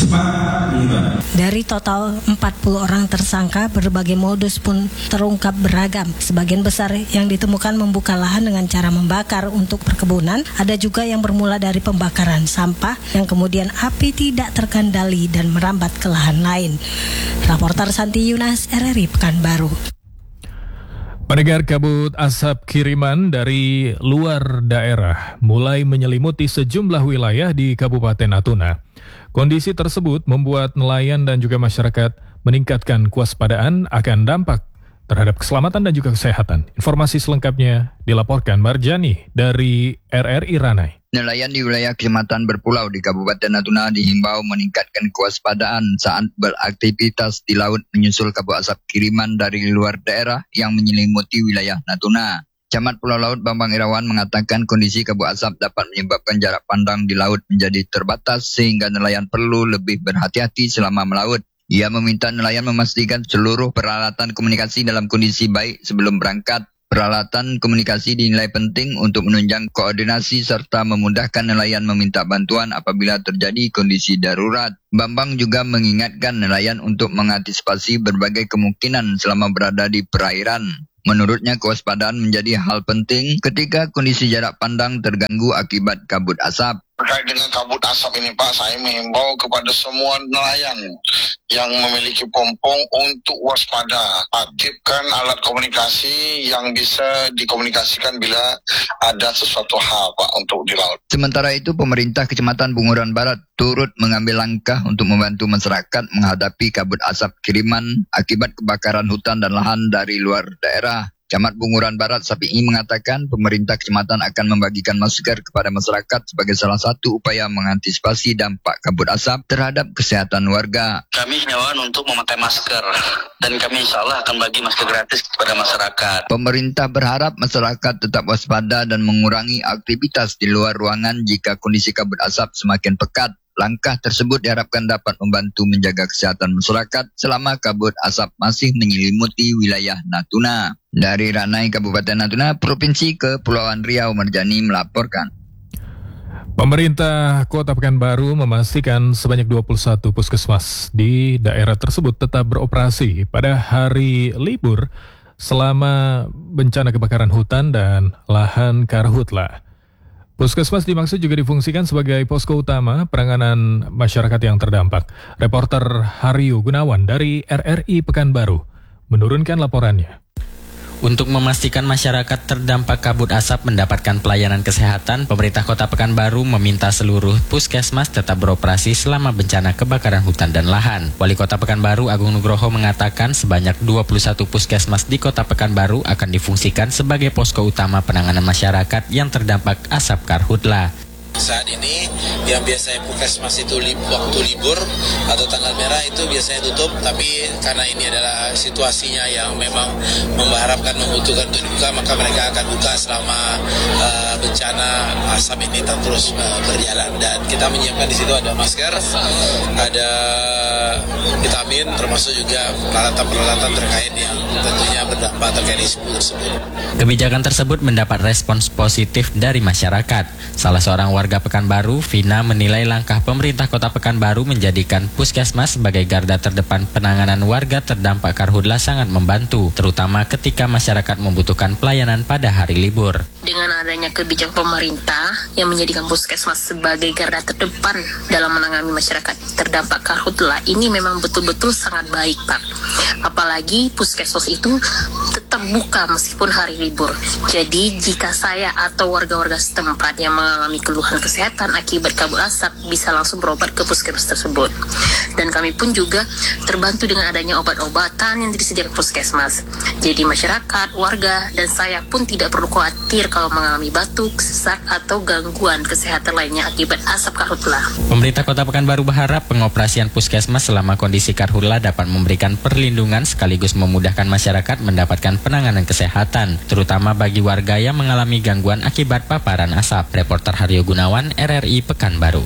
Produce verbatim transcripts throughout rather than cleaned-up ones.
cepat mengungkap. Dari total empat puluh orang tersangka, berbagai modus pun terungkap beragam. Sebagian besar yang ditemukan membuka lahan dengan cara membakar untuk perkebunan. Ada juga yang bermula dari pembakaran sampah yang kemudian api tidak terkendali dan merambat ke lahan lain. Raporter Santi Yunas, R R I Pekanbaru. Pendengar, kabut asap kiriman dari luar daerah mulai menyelimuti sejumlah wilayah di Kabupaten Natuna. Kondisi tersebut membuat nelayan dan juga masyarakat meningkatkan kewaspadaan akan dampak terhadap keselamatan dan juga kesehatan. Informasi selengkapnya dilaporkan Marjani dari R R I Ranai. Nelayan di wilayah Kecamatan Berpulau di Kabupaten Natuna dihimbau meningkatkan kewaspadaan saat beraktivitas di laut menyusul kabut asap kiriman dari luar daerah yang menyelimuti wilayah Natuna. Camat Pulau Laut Bambang Irawan mengatakan kondisi kabut asap dapat menyebabkan jarak pandang di laut menjadi terbatas sehingga nelayan perlu lebih berhati-hati selama melaut. Ia meminta nelayan memastikan seluruh peralatan komunikasi dalam kondisi baik sebelum berangkat. Peralatan komunikasi dinilai penting untuk menunjang koordinasi serta memudahkan nelayan meminta bantuan apabila terjadi kondisi darurat. Bambang juga mengingatkan nelayan untuk mengantisipasi berbagai kemungkinan selama berada di perairan. Menurutnya kewaspadaan menjadi hal penting ketika kondisi jarak pandang terganggu akibat kabut asap. Terkait dengan kabut asap ini Pak, saya menghimbau kepada semua nelayan yang memiliki pompong untuk waspada. Aktifkan alat komunikasi yang bisa dikomunikasikan bila ada sesuatu hal Pak untuk di laut. Sementara itu pemerintah Kecamatan Bunguran Barat turut mengambil langkah untuk membantu masyarakat menghadapi kabut asap kiriman akibat kebakaran hutan dan lahan dari luar daerah. Camat Bunguran Barat Sapi'i mengatakan pemerintah kecamatan akan membagikan masker kepada masyarakat sebagai salah satu upaya mengantisipasi dampak kabut asap terhadap kesehatan warga. Kami himbauan untuk memakai masker dan kami insya Allah akan bagi masker gratis kepada masyarakat. Pemerintah berharap masyarakat tetap waspada dan mengurangi aktivitas di luar ruangan jika kondisi kabut asap semakin pekat. Langkah tersebut diharapkan dapat membantu menjaga kesehatan masyarakat selama kabut asap masih menyelimuti wilayah Natuna. Dari Ranai, Kabupaten Natuna, Provinsi Kepulauan Riau, Marjani melaporkan. Pemerintah Kota Pekanbaru memastikan sebanyak dua puluh satu puskesmas di daerah tersebut tetap beroperasi pada hari libur selama bencana kebakaran hutan dan lahan karhutla. Puskesmas dimaksud juga difungsikan sebagai posko utama penanganan masyarakat yang terdampak. Reporter Haryo Gunawan dari R R I Pekanbaru menurunkan laporannya. Untuk memastikan masyarakat terdampak kabut asap mendapatkan pelayanan kesehatan, pemerintah Kota Pekanbaru meminta seluruh puskesmas tetap beroperasi selama bencana kebakaran hutan dan lahan. Wali Kota Pekanbaru Agung Nugroho mengatakan sebanyak dua puluh satu puskesmas di Kota Pekanbaru akan difungsikan sebagai posko utama penanganan masyarakat yang terdampak asap karhutla. Saat ini yang biasanya puskesmas itu li, waktu libur atau tanggal merah itu biasanya tutup, tapi karena ini adalah situasinya yang memang mengharapkan membutuhkan untuk dibuka, maka mereka akan buka selama uh, bencana asap ini terus uh, berjalan. Dan kita menyiapkan di situ ada masker, ada vitamin, termasuk juga peralatan-peralatan terkait yang tentunya berdampak terkait isu tersebut. Kebijakan tersebut mendapat respons positif dari masyarakat. Salah seorang warga Warga Pekanbaru, Vina, menilai langkah pemerintah Kota Pekanbaru menjadikan puskesmas sebagai garda terdepan penanganan warga terdampak karhutla sangat membantu, terutama ketika masyarakat membutuhkan pelayanan pada hari libur. Dengan adanya kebijakan pemerintah yang menjadikan puskesmas sebagai garda terdepan dalam menangani masyarakat terdampak karhutla, ini memang betul-betul sangat baik, Pak. Apalagi puskesmas itu tetap buka meskipun hari libur. Jadi jika saya atau warga-warga setempat yang mengalami keluhan kesehatan akibat kabut asap bisa langsung berobat ke puskesmas tersebut. Dan kami pun juga terbantu dengan adanya obat-obatan yang disediakan puskesmas. Jadi masyarakat, warga, dan saya pun tidak perlu khawatir kalau mengalami batuk, sesak, atau gangguan kesehatan lainnya akibat asap karhutla. Pemerintah Kota Pekanbaru berharap pengoperasian puskesmas selama kondisi karhutla dapat memberikan perlindungan sekaligus memudahkan masyarakat mendapatkan penanganan kesehatan, terutama bagi warga yang mengalami gangguan akibat paparan asap. Reporter Haryo Gunawan, R R I Pekanbaru.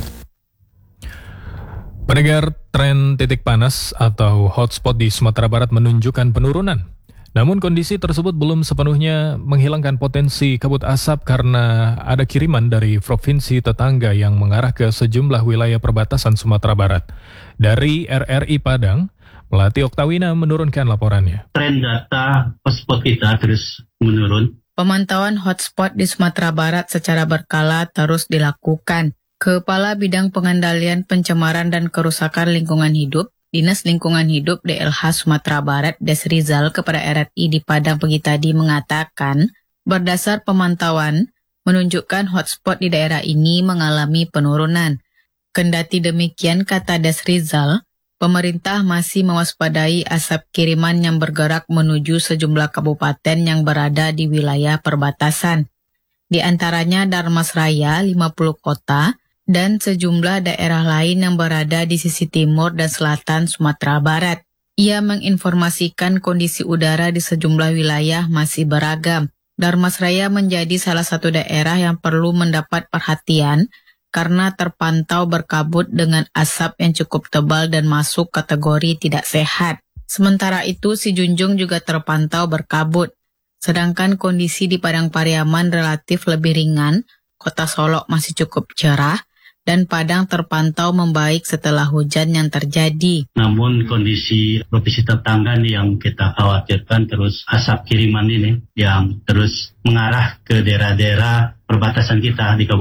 Pendengar, tren titik panas atau hotspot di Sumatera Barat menunjukkan penurunan. Namun kondisi tersebut belum sepenuhnya menghilangkan potensi kabut asap karena ada kiriman dari provinsi tetangga yang mengarah ke sejumlah wilayah perbatasan Sumatera Barat. Dari R R I Padang, Melati Oktawina menurunkan laporannya. Tren data hotspot kita terus menurun. Pemantauan hotspot di Sumatera Barat secara berkala terus dilakukan. Kepala Bidang Pengendalian Pencemaran dan Kerusakan Lingkungan Hidup, Dinas Lingkungan Hidup D L H Sumatera Barat, Desrizal kepada R R I di Padang pagi tadi mengatakan, berdasar pemantauan, menunjukkan hotspot di daerah ini mengalami penurunan. Kendati demikian, kata Desrizal, pemerintah masih mewaspadai asap kiriman yang bergerak menuju sejumlah kabupaten yang berada di wilayah perbatasan. Di antaranya Darmasraya, lima puluh kota, dan sejumlah daerah lain yang berada di sisi timur dan selatan Sumatera Barat. Ia menginformasikan kondisi udara di sejumlah wilayah masih beragam. Darmasraya menjadi salah satu daerah yang perlu mendapat perhatian karena terpantau berkabut dengan asap yang cukup tebal dan masuk kategori tidak sehat. Sementara itu, Si Junjung juga terpantau berkabut. Sedangkan kondisi di Padang Pariaman relatif lebih ringan, Kota Solok masih cukup cerah, dan Padang terpantau membaik setelah hujan yang terjadi. Namun kondisi provinsi tetangga nih yang kita khawatirkan terus asap kiriman ini yang terus mengarah ke daerah-daerah perbatasan kita di Kabupaten